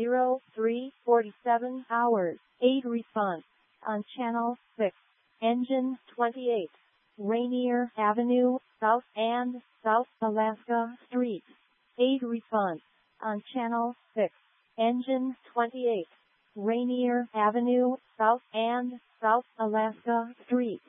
03:47 hours. 8 refund on Channel 6. Engine 28. Rainier Avenue, South and South Alaska Street. 8 refund on Channel 6. Engine 28. Rainier Avenue, South and South Alaska Street.